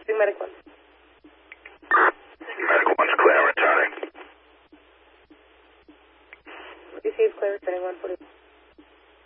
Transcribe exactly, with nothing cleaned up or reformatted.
Three medic one. Medic one's clear, returning. Received, clear, returning one forty.